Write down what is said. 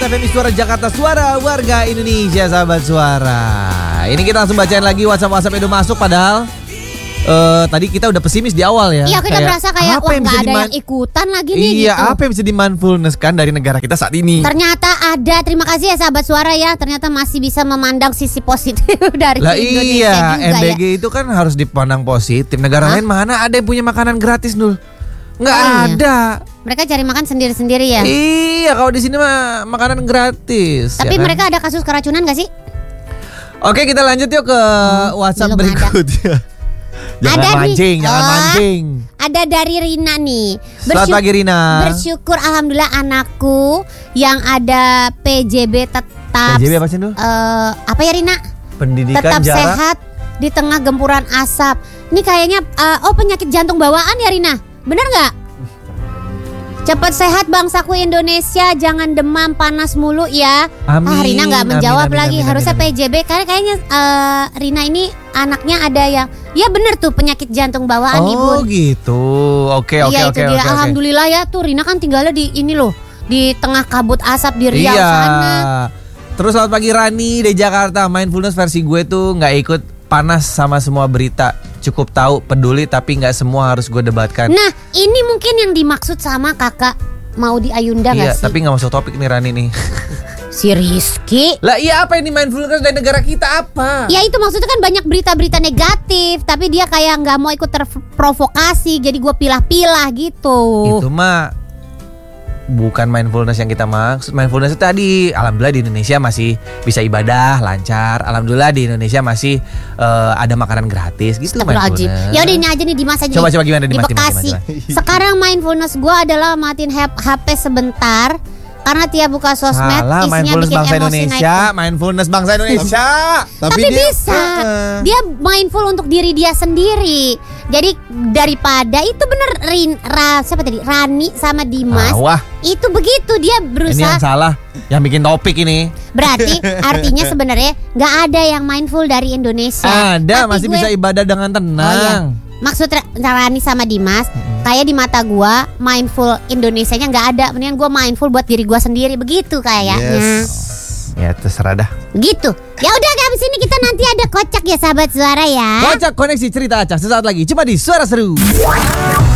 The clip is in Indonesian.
FM Suara Jakarta, suara warga Indonesia, sahabat suara. Ini kita langsung bacain lagi WhatsApp yang udah masuk, padahal tadi kita udah pesimis di awal ya. Iya, kita merasa kayak wah gak ada yang ikutan lagi nih. Iya, gitu. apa yang bisa di-mindfulness kan dari negara kita saat ini? Ternyata ada. Terima kasih ya sahabat suara ya. Ternyata masih bisa memandang sisi positif dari Lah Indonesia iya, juga MBG ya. itu kan harus dipandang positif. Negara lain mana ada yang punya makanan gratis, Nul? Nggak ada. Mereka cari makan sendiri-sendiri ya. Iya, kalau di sini mah makanan gratis. Tapi ya kan? mereka ada kasus keracunan gak sih? Oke, kita lanjut yuk ke WhatsApp belum berikutnya. Jangan mancing. Ada dari Rina nih. Selamat pagi Rina. Bersyukur alhamdulillah anakku yang ada PJB tetap. PJB apa sih Nul? Apa ya Rina? Pendidikan tetap jarak sehat di tengah gempuran asap. Ini kayaknya penyakit jantung bawaan ya Rina? Bener nggak? Cepat sehat bangsaku Indonesia, jangan demam panas mulu ya. Amin. Rina nggak menjawab lagi. Harusnya amin. PJB karena kayaknya Rina ini anaknya ada yang ya bener tuh penyakit jantung bawaan nih Bun. Oh gitu. Oke. Iya itu dia. Alhamdulillah ya tuh Rina kan tinggalnya di ini loh, di tengah kabut asap di Riau sana. Terus selamat pagi Rani dari Jakarta. Mindfulness versi gue tuh nggak ikut panas sama semua berita. Cukup tahu, peduli, tapi nggak semua harus gue debatkan. Nah, ini mungkin yang dimaksud sama kakak mau di Ayunda nggak Iya, sih? tapi nggak masuk topik nih Rani nih. Si Rizky. Lah iya, apa ini mindfulness dari negara kita apa? Ya itu maksudnya kan banyak berita-berita negatif, tapi dia kayak nggak mau ikut terprovokasi, jadi gue pilah-pilah gitu. Itu mah bukan mindfulness yang kita maksud. Mindfulness itu tadi, alhamdulillah di Indonesia masih bisa ibadah lancar. Alhamdulillah di Indonesia masih ada makanan gratis gitu. Mindfulness. Ya udah ini aja nih Dimas aja. Coba gimana di Dimas? Bekasi. Sekarang mindfulness gue adalah matiin HP sebentar. Karena tiap buka sosmed salah, isinya bikin bangsa emosi Indonesia, naik. mindfulness bangsa Indonesia. Tapi dia bisa. Dia mindful untuk diri dia sendiri. Jadi daripada itu bener siapa tadi? Rani sama Dimas. Wah. Itu begitu dia berusaha. Ini yang salah, yang bikin topik ini. Berarti artinya sebenarnya nggak ada yang mindful dari Indonesia. Ada, masih bisa ibadah dengan tenang. Oh, iya. Maksud Rani sama Dimas, kayak di mata gua mindful Indonesianya nggak ada. Mendingan gua mindful buat diri gua sendiri begitu kayaknya. Yes. Ya terserah dah. Gitu. Ya udah, habis ini kita nanti ada kocak ya sahabat suara ya. Kocak koneksi cerita acak sesaat lagi. Cuma di Suara Seru.